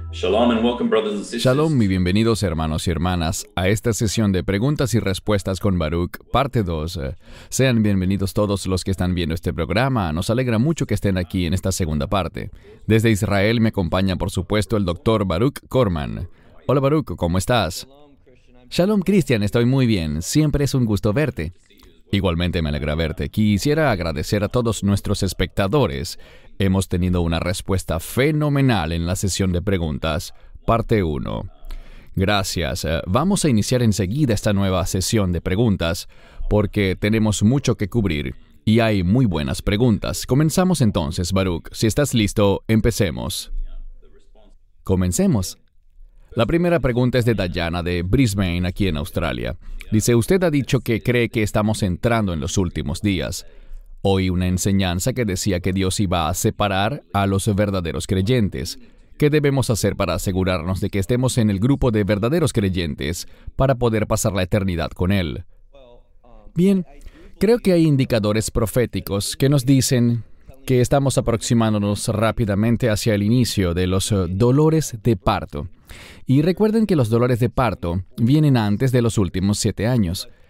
Shalom and welcome, brothers and sisters. Shalom y bienvenidos hermanos y hermanas a esta sesión de preguntas y respuestas con Baruch, parte 2. Sean bienvenidos todos los que están viendo este programa. Nos alegra mucho que estén aquí en esta segunda parte. Desde Israel me acompaña, por supuesto, el Dr. Baruch Korman. Hola Baruch, ¿cómo estás? Shalom Cristian, estoy muy bien. Siempre es un gusto verte. Igualmente me alegra verte. Quisiera agradecer a todos nuestros espectadores. Hemos tenido una respuesta fenomenal en la sesión de preguntas, parte 1. Gracias. Vamos a iniciar enseguida esta nueva sesión de preguntas porque tenemos mucho que cubrir y hay muy buenas preguntas. Comenzamos entonces, Baruch. Si estás listo, empecemos. Comencemos. La primera pregunta es de Dayana de Brisbane, aquí en Australia. Dice, usted ha dicho que cree que estamos entrando en los últimos días. Oí una enseñanza que decía que Dios iba a separar a los verdaderos creyentes. ¿Qué debemos hacer para asegurarnos de que estemos en el grupo de verdaderos creyentes para poder pasar la eternidad con Él? Bien, creo que hay indicadores proféticos que nos dicen que estamos aproximándonos rápidamente hacia el inicio de los dolores de parto. Y recuerden que los dolores de parto vienen antes de los últimos 7 años.